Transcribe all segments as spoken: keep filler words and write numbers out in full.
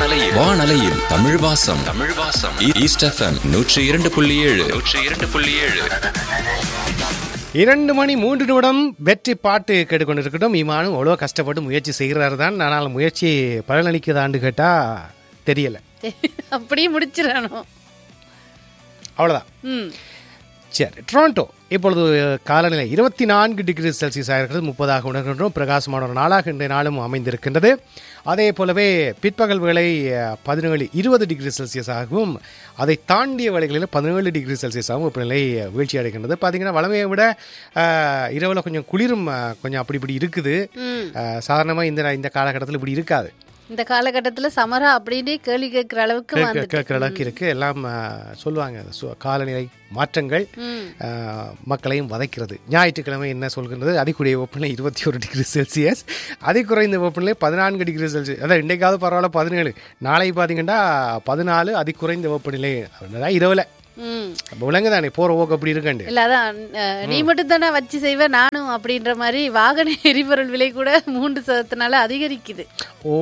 வானலையில் வானலையில் தமிழ் வாசம் தமிழ் வாசம் ஈஸ்ட் எஃப்எம் நூற்றி இரண்டு புள்ளி ஏழு நூற்றி இரண்டு புள்ளி ஏழு. இரண்டு மணி மூன்று நிமிடம் வெற்றி பாட்டு கேட்டுக்கொண்டிருக்கட்டும். இமானும் அவ்வளோ கஷ்டப்பட்டு முயற்சி செய்கிறாரு தான். ஆனால் முயற்சி பலனளிக்குதான்னு கேட்டா தெரியல. அப்படியே முடிச்சிடணும், அவ்வளோதான். சரி, டொரண்டோ இப்பொழுது காலநிலை இருபத்தி நான்கு டிகிரி செல்சியஸ் ஆகிருக்கிறது. முப்பதாக உணர்கின்றோம். பிரகாசமான ஒரு நாளாக இன்றைய நாளும் அமைந்திருக்கின்றது. அதே போலவே பிற்பகல் வேளை பதினேழு இருபது டிகிரி செல்சியஸ் ஆகவும், அதை தாண்டிய வேளைகளில் பதினேழு டிகிரி செல்சியஸ் ஆகும் வெப்பநிலை வீழ்ச்சி அடைகின்றது. பார்த்தீங்கன்னா வளமையை விட இரவில் கொஞ்சம் குளிரும் கொஞ்சம் அப்படி இப்படி இருக்குது. சாதாரணமாக இந்த இந்த காலகட்டத்தில் இப்படி இருக்காது. இந்த காலகட்டத்தில் சமரா அப்படின்னு கேள்வி கேட்கிற அளவுக்கு கேட்கிற அளவுக்கு இருக்கு. எல்லாம் சொல்லுவாங்க காலநிலை மாற்றங்கள் மக்களையும் வதைக்கிறது. ஞாயிற்றுக்கிழமை என்ன சொல்கின்றது? அதிகூடிய வெப்பநிலை இருபத்தி ஒரு டிகிரி செல்சியஸ், அதி குறைந்த வெப்பநிலை பதினான்கு டிகிரி செல்சியஸ். அதான் இன்றைக்காவது பரவாயில்ல பதினேழு, நாளைக்கு பார்த்தீங்கன்னா பதினாலு அதி குறைந்த வெப்பநிலை இரவில். விலங்குதானே போற போக்கு அப்படி இருக்கண்டு இல்ல. அதான் நீ மட்டும் தானே வச்சு செய்வ நானும் அப்படின்ற மாதிரி வாகன எரிபொருள் விலை கூட மூன்று சதத்தினால அதிகரிக்குது. ஓ,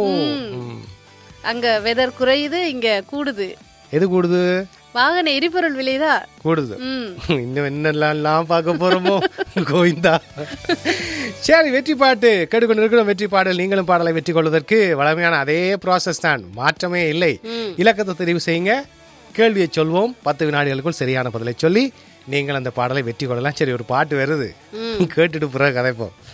அங்க வெதர் குறையுது, இங்க கூடுது. எது கூடுது? வாகன எரிபொருள் விலைதான் கூடுது. இன்னும் என்னெல்லாம் பார்க்க போறோமோ கோவிந்தா. சரி, வெற்றி பாட்டு கேட்டுக்கொண்டு இருக்கிறோம். வெற்றி பாடல் நீங்களும் பாடலை வெற்றி கொள்வதற்கு வளமையான அதே ப்ராசஸ் தான், மாற்றமே இல்லை. இலக்கத்தை தெரிவு செய்யுங்க, கேள்வியை சொல்வோம், பத்து வினாடிகளுக்குள் சரியான பதிலை சொல்லி நீங்கள் அந்த பாடலை வெற்றி கொள்ளலாம். சரி, ஒரு பாட்டு வருது, கேட்டுட்டு பிறகு கதைப்போம்.